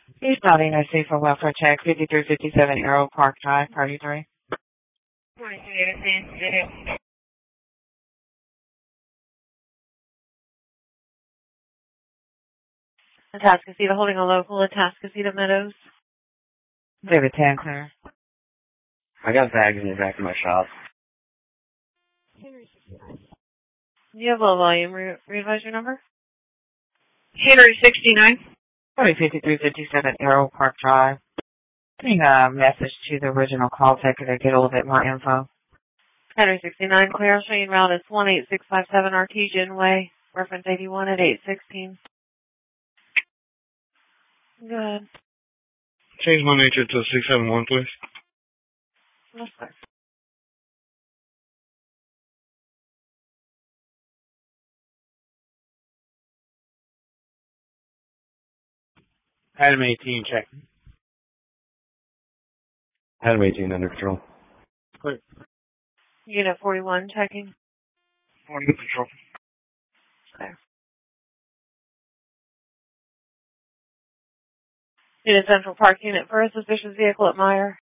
He's not in IC for welfare check, 5357 Arrow Park Drive, Party 3. Morning, Davidson. Atascocita holding a local, Atascocita Meadows. David Tancler. I got bags in the back of my shop. You have low volume. Revise your number. Henry 69. 5357 Arrow Park Drive. Sending a message to the original call taker to get a little bit more info. Henry 69, clear. Showing route is 18657 Artesian Way. Reference 81 at 816. Good. Change my nature to 671, please. That's fine. Adam 18, check. Adam 18 under control. Clear. Unit 41, checking. Under control. Clear. Unit Central Park Unit for a suspicious vehicle at Meyer.